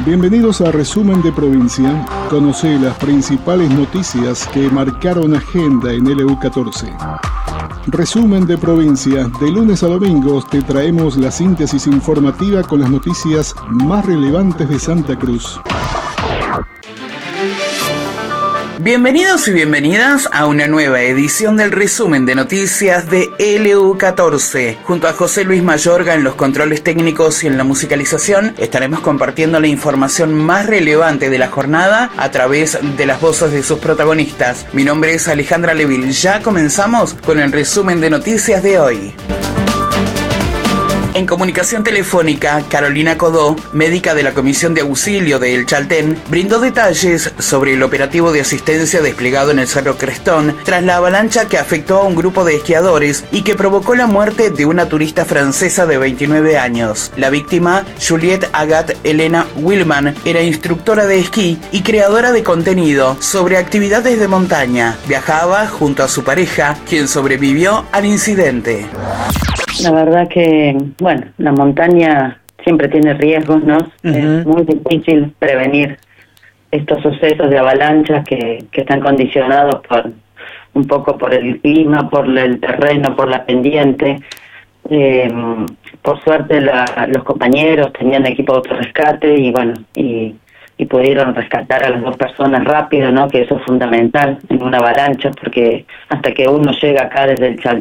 Bienvenidos a Resumen de Provincia. Conoce las principales noticias que marcaron agenda en LU14. Resumen de Provincia. De lunes a domingos te traemos la síntesis informativa con las noticias más relevantes de Santa Cruz. Bienvenidos y bienvenidas a una nueva edición del resumen de noticias de LU14. Junto a José Luis Mayorga en los controles técnicos y en la musicalización, estaremos compartiendo la información más relevante de la jornada a través de las voces de sus protagonistas. Mi nombre es Alejandra Leville. Ya comenzamos con el resumen de noticias de hoy. En comunicación telefónica, Carolina Codó, médica de la Comisión de Auxilio de El Chaltén, brindó detalles sobre el operativo de asistencia desplegado en el Cerro Crestón tras la avalancha que afectó a un grupo de esquiadores y que provocó la muerte de una turista francesa de 29 años. La víctima, Juliette Agathe Elena Willman, era instructora de esquí y creadora de contenido sobre actividades de montaña. Viajaba junto a su pareja, quien sobrevivió al incidente. La verdad que, bueno, la montaña siempre tiene riesgos, ¿no? Es muy difícil prevenir estos sucesos de avalanchas que están condicionados un poco por el clima, por el terreno, por la pendiente. Por suerte los compañeros tenían equipo de autorrescate y bueno, y pudieron rescatar a las dos personas rápido, ¿no? Que eso es fundamental en una avalancha, porque hasta que uno llega acá desde el Chaltén